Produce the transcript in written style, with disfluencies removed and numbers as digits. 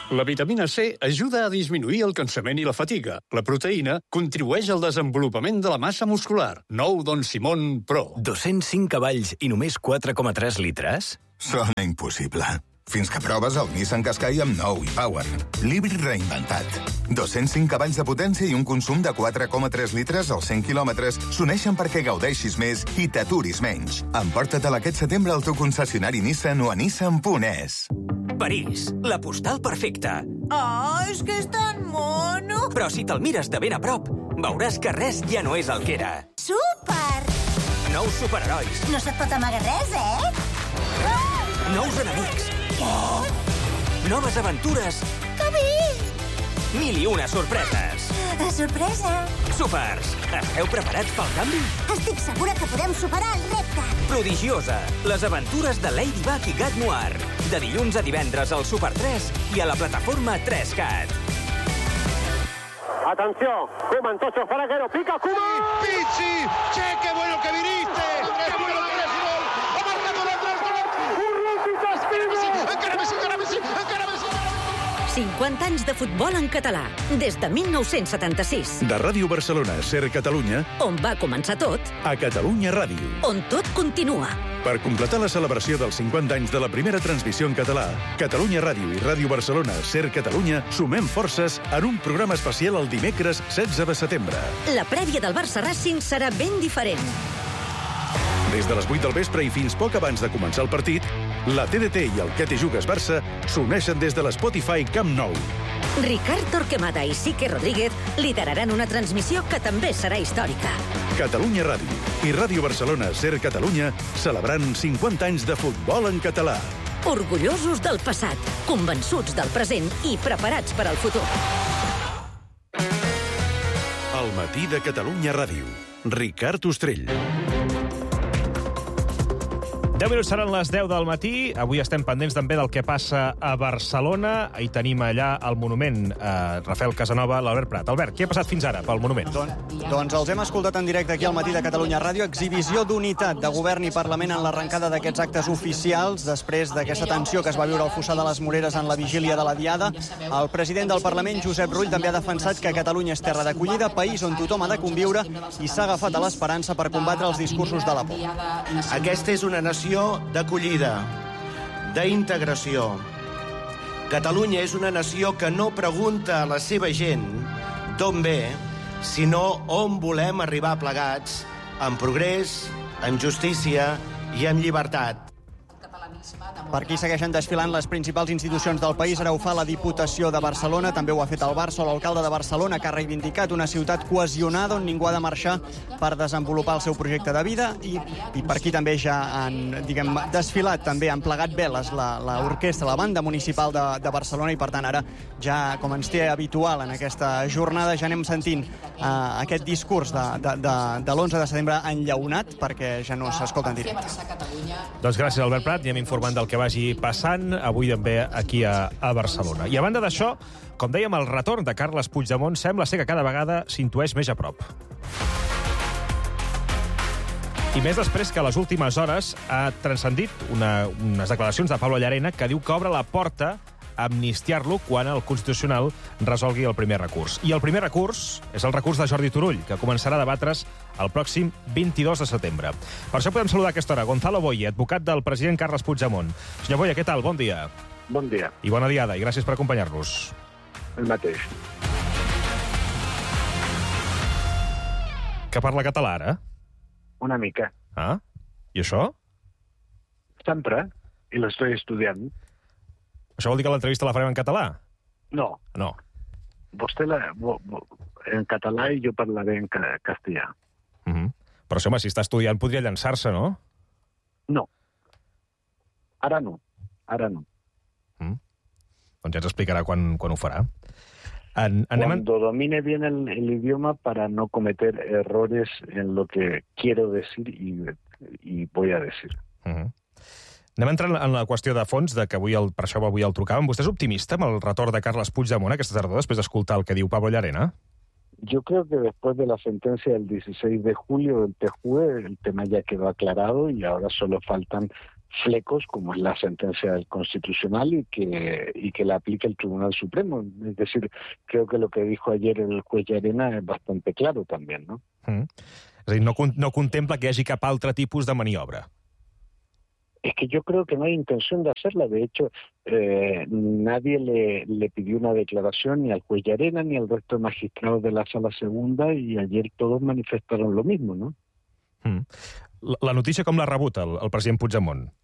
La vitamina C ajuda a disminuir el cansament i la fatiga. La proteïna contribueix al desenvolupament de la massa muscular. Nou Don Simón Pro. 205 cavalls i només 4,3 litres? Sona impossible. Fins que proves el Nissan Qashqai amb nou e-Power. L'híbrid reinventat. 205 cavalls de potència i un consum de 4,3 litres als 100 quilòmetres s'uneixen perquè gaudeixis més i t'aturis menys. Emporta-te'l aquest setembre al teu concessionari Nissan o a nissan.es. París, la postal perfecta. Oh, és que és tan mono! Però si te'l mires de ben a prop, veuràs que res ja no és el que era. Súper! Nous superherois. No se't pot amagar res, eh? Nous enemics. Què? Noves aventures. Que bé! 1001 sorpreses. Sorpresa! Súpers, esteu preparats pel canvi? Estic segura que podem superar el repte. Prodigiosa, les aventures de Ladybug i Gat Noir. De dilluns a divendres al Super 3 i a la plataforma 3Cat. Atención, Koeman, Tocho, Faraguero, pica, Koeman. Pizzi, che, qué bueno que viniste. Qué bueno que eres, gol. Ha marcado el gol. Urruti, Caspini. Encara Messi, encara Messi, encara Messi. 50 anys de futbol en català, des de 1976. De Ràdio Barcelona, Ser Catalunya, On va començar tot, a Catalunya Ràdio. on tot continua. Per completar la celebració dels 50 anys de la primera transmissió en català, Catalunya Ràdio i Ràdio Barcelona, Ser Catalunya, sumem forces en un programa especial el dimecres 16 de setembre. La prèvia del Barça-Racing serà ben diferent. Des de les 8 del vespre i fins poc abans de començar el partit, la TDT i el Que t'hi jugues Barça s'uneixen des de l'Spotify Camp Nou. Ricard Torquemada i Sique Rodríguez lideraran una transmissió que també serà històrica. Catalunya Ràdio i Ràdio Barcelona, Ser Catalunya, celebrant 50 anys de futbol en català. Orgullosos del passat, convençuts del present i preparats per al futur. El matí de Catalunya Ràdio. Ricard Ostrell. 10 minuts seran les 10 del matí. Avui estem pendents també del que passa a Barcelona. Hi tenim allà el monument Rafael Casanova, l'Albert Prat. Albert, què ha passat fins ara pel monument? Doncs els hem escoltat en directe aquí al matí de Catalunya Ràdio. Exhibició d'unitat de govern i Parlament en l'arrencada d'aquests actes oficials després d'aquesta tensió que es va viure al Fossar de les Moreres en la vigília de la Diada. El president del Parlament, Josep Rull, també ha defensat que Catalunya és terra d'acollida, país on tothom ha de conviure i s'ha agafat a l'esperança per combatre els discursos de la por. Aquesta és una nació d'acollida, d'integració. Catalunya és una nació que no pregunta a la seva gent d'on ve, sinó on volem arribar plegats, amb progrés, amb justícia i amb llibertat. Per aquí segueixen desfilant les principals institucions del país. Ara ho fa la Diputació de Barcelona, també ho ha fet el Barça o l'alcalde de Barcelona, que ha reivindicat una ciutat cohesionada on ningú ha de marxar per desenvolupar el seu projecte de vida. I per aquí també ja han, desfilat, també han plegat veles l'orquestra, la banda municipal de Barcelona, i per tant ara ja, com ens té habitual en aquesta jornada, ja anem sentint aquest discurs de l'11 de setembre enllaunat, perquè ja no s'escolta en directe. Doncs gràcies, Albert Prat. Anem informant del que vagi passant avui també aquí a Barcelona. I a banda d'això, com dèiem, el retorn de Carles Puigdemont sembla ser que cada vegada s'intueix més a prop. I més després que a les últimes hores ha transcendit unes declaracions de Pablo Llarena que diu que obre la porta a amnistiar-lo quan el Constitucional resolgui el primer recurs. I el primer recurs és el recurs de Jordi Turull, que començarà a debatre's el pròxim 22 de setembre. Per això podem saludar a aquesta hora Gonzalo Boye, advocat del president Carles Puigdemont. Senyor Boye, què tal? Bon dia. Bon dia. I bona diada, i gràcies per acompanyar-nos. El mateix. Que parla català, ara? Una mica. Ah? I això? Sempre. I l'estic estudiant. Això vol dir que l'entrevista la farem en català? No. No. Vostè en català i jo parlaré en castellà. Però, home, si està estudiant podria llançar-se, no? No. Ara no. Ara no. Doncs ja ens explicarà quan ho farà. Cuando domine bien el idioma para no cometer errores en lo que quiero decir y voy a decir. Anem a entrar en la qüestió de fons, de que per això avui el trucàvem. Vostè és optimista amb el retorn de Carles Puigdemont aquesta tardor, després d'escoltar el que diu Pablo Llarena? Yo creo que después de la sentencia del 16 de julio del TJUE, el tema ya quedó aclarado y ahora solo faltan flecos, como es la sentencia del Constitucional, y que la aplique el Tribunal Supremo. Es decir, creo que lo que dijo ayer el juez Llarena es bastante claro también, ¿no? És a dir, no contempla que hi hagi cap altre tipus de maniobra. Es que yo creo que no hay intención de hacerla. De hecho, nadie le pidió una declaración ni al juez Llarena ni al resto de magistrados de la Sala Segunda, y ayer todos manifestaron lo mismo, ¿no? La notícia com l'ha rebut el president Puigdemont?